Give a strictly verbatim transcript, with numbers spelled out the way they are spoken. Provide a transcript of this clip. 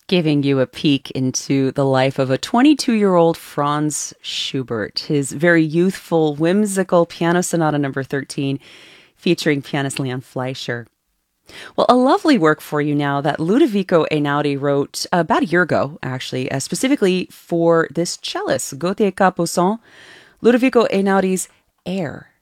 Giving you a peek into the life of a twenty-two-year-old Franz Schubert, his very youthful, whimsical Piano Sonata number thirteen, featuring pianist Leon Fleischer. Well, a lovely work for you now that Ludovico Einaudi wrote about a year ago, actually, uh, specifically for this cellist, Gauthier Capuçon, Ludovico Einaudi's Air.